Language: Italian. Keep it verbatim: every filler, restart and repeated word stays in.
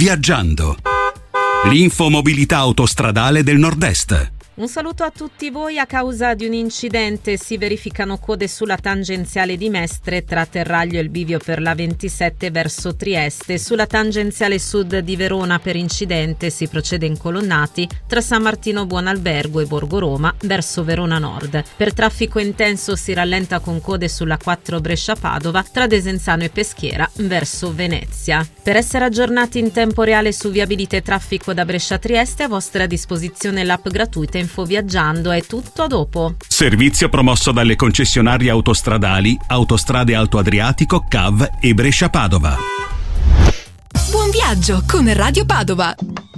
Viaggiando. L'infomobilità autostradale del Nord-Est. Un saluto a tutti voi. A causa di un incidente si verificano code sulla tangenziale di Mestre tra Terraglio e il bivio per la ventisette verso Trieste. Sulla tangenziale sud di Verona per incidente si procede in colonnati tra San Martino Buonalbergo e Borgo Roma verso Verona Nord. Per traffico intenso si rallenta con code sulla quattro Brescia-Padova tra Desenzano e Peschiera verso Venezia. Per essere aggiornati in tempo reale su viabilità e traffico da Brescia a Trieste, a vostra disposizione l'app gratuita Info Viaggiando. È tutto, a dopo. Servizio promosso dalle concessionarie autostradali Autostrade Alto Adriatico, C A V e Brescia Padova. Buon viaggio con Radio Padova.